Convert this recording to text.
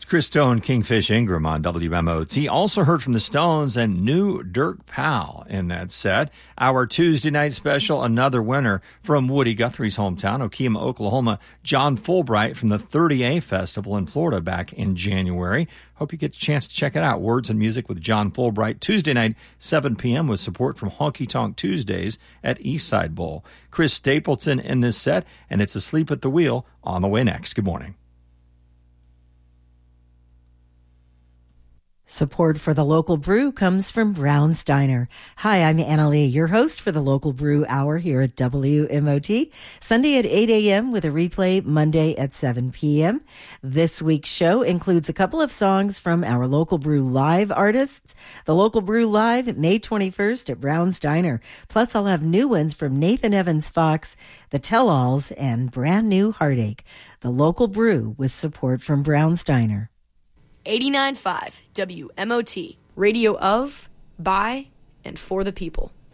Chris Stone, Kingfish Ingram on WMOT. Also heard from the Stones and new Dirk Powell in that set. Our Tuesday night special, another winner from Woody Guthrie's hometown, Okemah, Oklahoma, John Fulbright from the 30A Festival in Florida back in January. Hope you get a chance to check it out. Words and Music with John Fulbright, Tuesday night, 7 p.m. with support from Honky Tonk Tuesdays at Eastside Bowl. Chris Stapleton in this set, and it's Asleep at the Wheel on the way next. Good morning. Support for the Local Brew comes from Brown's Diner. Hi, I'm Anna Lee, your host for the Local Brew Hour here at WMOT. Sunday at 8 a.m. with a replay Monday at 7 p.m. This week's show includes a couple of songs from our Local Brew Live artists. The Local Brew Live, May 21st at Brown's Diner. Plus, I'll have new ones from Nathan Evans Fox, The Tell-Alls, and Brand New Heartache. The Local Brew with support from Brown's Diner. 89.5 WMOT, radio of, by, and for the people.